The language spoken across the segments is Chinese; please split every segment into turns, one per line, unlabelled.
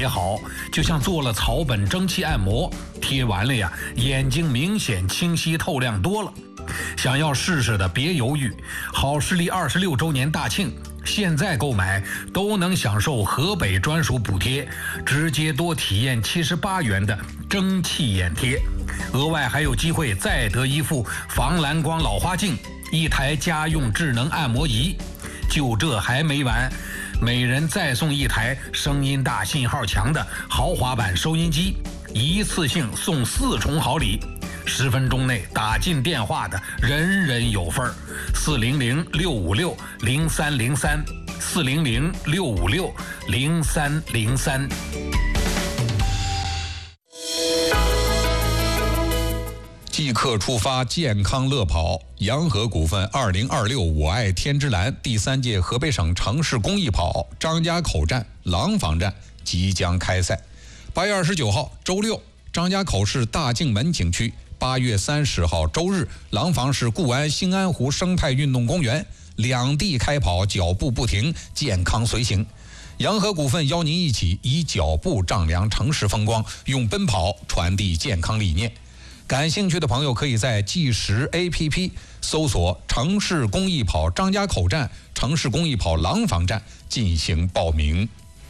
别好，就像做了草本蒸汽按摩，贴完了呀，眼睛明显清晰透亮多了。想要试试的别犹豫，好视力26周年大庆，现在购买都能享受河北专属补贴，直接多体验78元的蒸汽眼贴，额外还有机会再得一副防蓝光老花镜，一台家用智能按摩仪。就这还没完，每人再送一台声音大、信号强的豪华版收音机，一次性送4重好礼。10分钟内打进电话的人人有份儿。400-656-0303，400-656-0303。
即刻出发，健康乐跑！洋河股份2026我爱天之蓝第3届河北省城市公益跑张家口站、廊坊站即将开赛。8月29号周六，张家口市大径门景区；8月30号周日，廊坊市固安兴安湖生态运动公园，两地开跑，脚步不停，健康随行。洋河股份邀您一起以脚步丈量城市风光，用奔跑传递健康理念。感兴趣的朋友可以在计时 APP 搜索城市公益跑张家口站、城市公益跑廊坊站进行报名。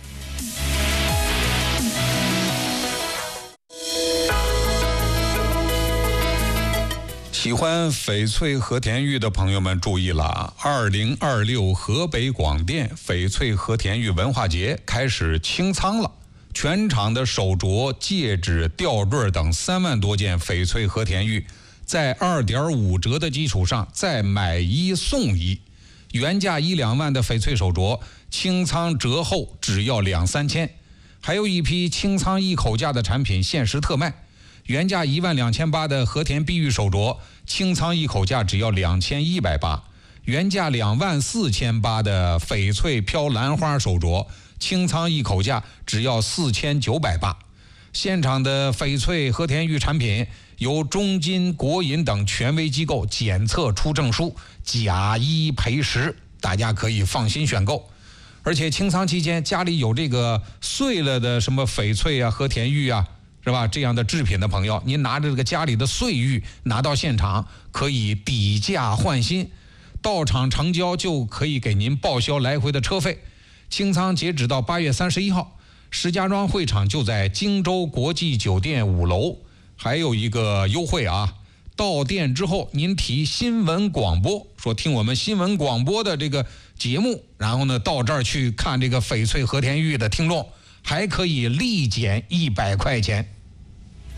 喜欢翡翠和田玉的朋友们注意了，2026河北广电翡翠和田玉文化节开始清仓了。全场的手镯、戒指、吊坠等3万多件翡翠和田玉，在2.5折的基础上再买1送1，原价1-2万的翡翠手镯，清仓折后只要2-3千。还有一批清仓一口价的产品限时特卖，原价12800的和田碧玉手镯，清仓一口价只要2180，原价24800的翡翠飘兰花手镯，清仓一口价只要4980。现场的翡翠和田玉产品由中金、国银等权威机构检测出证书，假一赔10，大家可以放心选购。而且清仓期间家里有这个碎了的什么翡翠啊、和田玉啊，是吧？这样的制品的朋友，您拿着这个家里的碎玉拿到现场，可以抵价换新，到场成交就可以给您报销来回的车费。清仓截止到8月31号，石家庄会场就在荆州国际酒店5楼。还有一个优惠啊，到店之后您提新闻广播，说听我们新闻广播的这个节目，然后呢到这儿去看这个翡翠和田玉的听众，还可以立减100块钱。